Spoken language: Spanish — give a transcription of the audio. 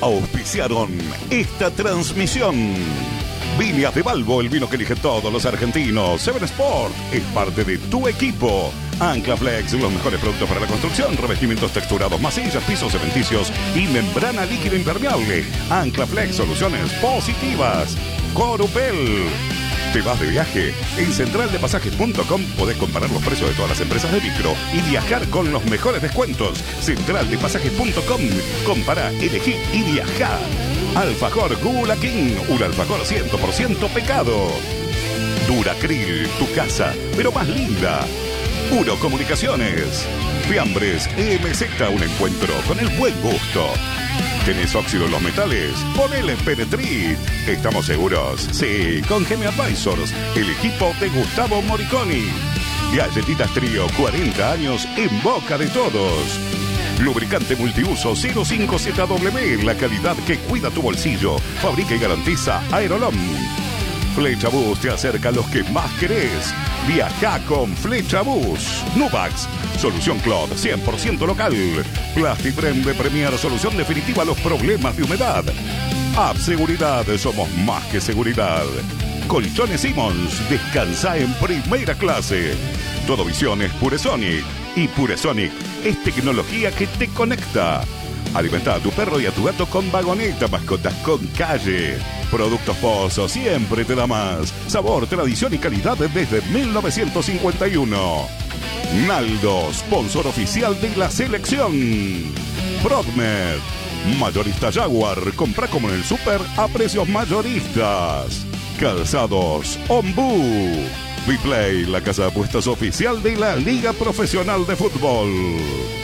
auspiciaron esta transmisión. Viñas de Balbo, el vino que eligen todos los argentinos. Seven Sport es parte de tu equipo. Anclaflex, los mejores productos para la construcción, revestimientos texturados, masillas, pisos cementicios y membrana líquida impermeable. Anclaflex, soluciones positivas. Corupel. ¿Te vas de viaje? En centraldepasajes.com podés comparar los precios de todas las empresas de micro y viajar con los mejores descuentos. Centraldepasajes.com. Compara, elegí y viajá. Alfajor Gula King, un alfajor 100% pecado. Duracril, tu casa, pero más linda. Puro Comunicaciones. Fiambres EMZ, un encuentro con el buen gusto. ¿Tenés óxido en los metales? Ponele Penetrit. ¿Estamos seguros? Sí, con Gemi Advisors, el equipo de Gustavo Moriconi. Galletitas Trío, 40 años en boca de todos. Lubricante multiuso 05ZW, la calidad que cuida tu bolsillo. Fabrica y garantiza Aerolom. Flechabús te acerca a los que más querés. Viaja con Flechabús. Nuvax, solución Clod 100% local. Plastiprem de Premier, solución definitiva a los problemas de humedad. App Seguridad, somos más que seguridad. Colchones Simmons, descansa en primera clase. Todo Visión es Puresonic. Y Puresonic es tecnología que te conecta. Alimenta a tu perro y a tu gato con vagoneta, mascotas con calle. Productos Pozo, siempre te da más. Sabor, tradición y calidad desde 1951. Naldo, sponsor oficial de la selección. Prodmed, mayorista Jaguar, compra como en el súper a precios mayoristas. Calzados Ombú. Viplay, la casa de apuestas oficial de la Liga Profesional de Fútbol.